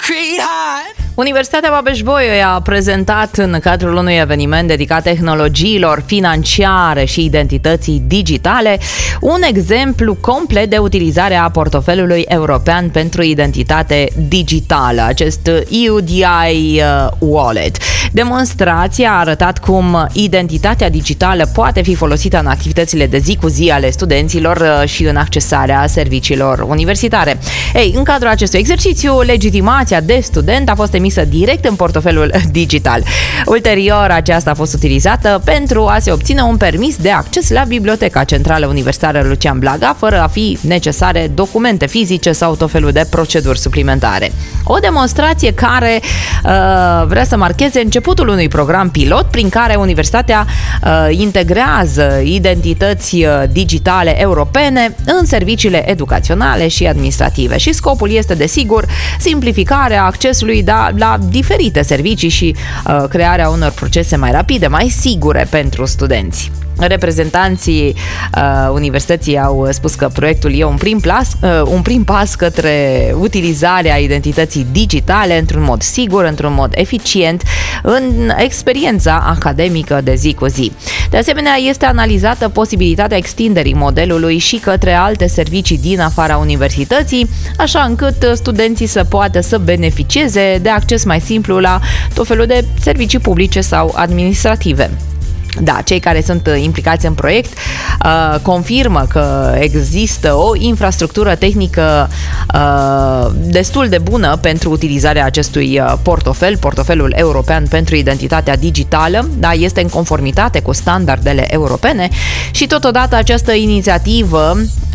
Universitatea Babeș-Bolyai a prezentat în cadrul unui eveniment dedicat tehnologiilor financiare și identității digitale un exemplu complet de utilizare a portofelului european pentru identitate digitală, acest EUDI Wallet. Demonstrația a arătat cum identitatea digitală poate fi folosită în activitățile de zi cu zi ale studenților și în accesarea serviciilor universitare. În cadrul acestui exercițiu, legitimația de student a fost emisă direct în portofelul digital. Ulterior, aceasta a fost utilizată pentru a se obține un permis de acces la Biblioteca Centrală Universitară Lucian Blaga, fără a fi necesare documente fizice sau tot felul de proceduri suplimentare. O demonstrație care vrea să marcheze începutul unui program pilot prin care universitatea integrează identități digitale europene în serviciile educaționale și administrative. Și scopul este, desigur, simplificarea accesului la diferite servicii și crearea unor procese mai rapide, mai sigure pentru studenți. Reprezentanții universității au spus că proiectul e un prim pas către utilizarea identității digitale într-un mod sigur, într-un mod eficient, în experiența academică de zi cu zi. De asemenea, este analizată posibilitatea extinderii modelului și către alte servicii din afara universității, așa încât studenții să poată să beneficieze de acces mai simplu la tot felul de servicii publice sau administrative. Da, cei care sunt implicați în proiect confirmă că există o infrastructură tehnică destul de bună pentru utilizarea acestui portofelul european pentru identitatea digitală, da, este în conformitate cu standardele europene și totodată această inițiativă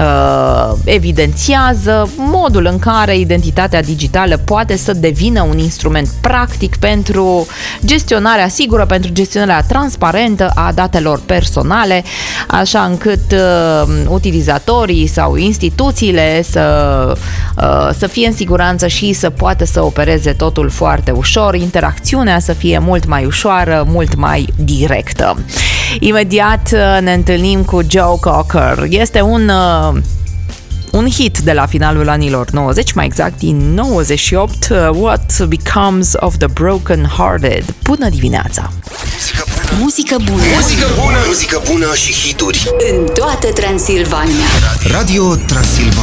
evidențiază modul în care identitatea digitală poate să devină un instrument practic pentru gestionarea sigură, pentru gestionarea transparentă a datelor personale, așa încât utilizatorii sau instituțiile să fie în siguranță și să poată să opereze totul foarte ușor, interacțiunea să fie mult mai ușoară, mult mai directă. Imediat ne întâlnim cu Joe Cocker. Este un hit de la finalul anilor 90, mai exact din 98, What Becomes of the Broken Hearted. Bună dimineața! Muzică bună! Muzică bună! Muzică bună și hituri în toată Transilvania. Radio Transilvania.